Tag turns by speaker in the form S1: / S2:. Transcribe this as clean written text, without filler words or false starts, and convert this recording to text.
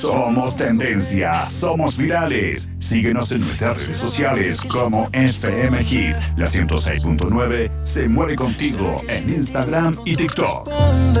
S1: Somos tendencia, somos virales. Síguenos en nuestras redes sociales como FM Hit. La 106.9 se mueve contigo en Instagram y TikTok.